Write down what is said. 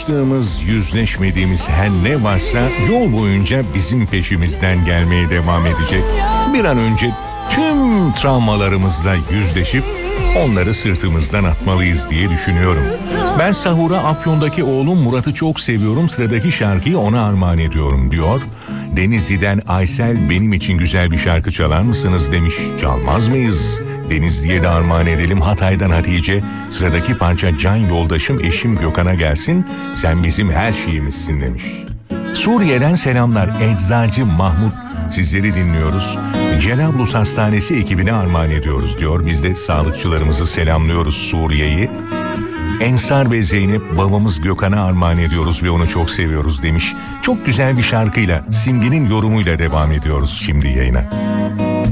Uğraştığımız, yüzleşmediğimiz her ne varsa yol boyunca bizim peşimizden gelmeye devam edecek. Bir an önce tüm travmalarımızla yüzleşip onları sırtımızdan atmalıyız diye düşünüyorum. Ben sahura Afyon'daki oğlum Murat'ı çok seviyorum. Sıradaki şarkıyı ona armağan ediyorum diyor. Denizli'den Aysel, benim için güzel bir şarkı çalar mısınız demiş. Çalmaz mıyız? Denizli'ye de armağan edelim. Hatay'dan Hatice, sıradaki parça can yoldaşım eşim Gökhan'a gelsin. Sen bizim her şeyimizsin demiş. Suriye'den selamlar. Eczacı Mahmut, sizleri dinliyoruz. Celablus Hastanesi ekibine armağan ediyoruz diyor. Biz de sağlıkçılarımızı selamlıyoruz Suriye'yi. Ensar ve Zeynep, babamız Gökhan'a armağan ediyoruz ve onu çok seviyoruz demiş. Çok güzel bir şarkıyla, Simge'nin yorumuyla devam ediyoruz şimdi yayına.